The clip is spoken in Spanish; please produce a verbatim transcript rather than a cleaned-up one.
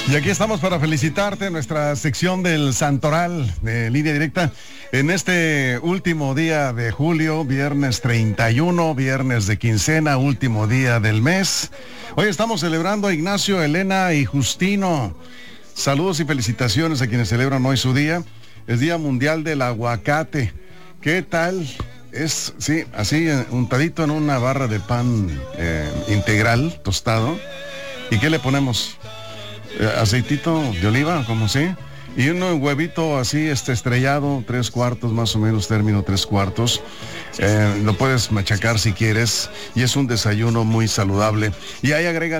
Y aquí estamos para felicitarte, nuestra sección del Santoral de Línea Directa, en este último día de julio, viernes treinta y uno, viernes de quincena, último día del mes. Hoy estamos celebrando a Ignacio, Elena y Justino. Saludos y felicitaciones a quienes celebran hoy su día. Es Día Mundial del Aguacate. ¿Qué tal? Es, sí, así, untadito en una barra de pan eh, integral, tostado. ¿Y qué le ponemos? Eh, aceitito de oliva, como sí, y un huevito así, este estrellado, tres cuartos más o menos, término tres cuartos. Eh, lo puedes machacar si quieres, y es un desayuno muy saludable. Y ahí agrega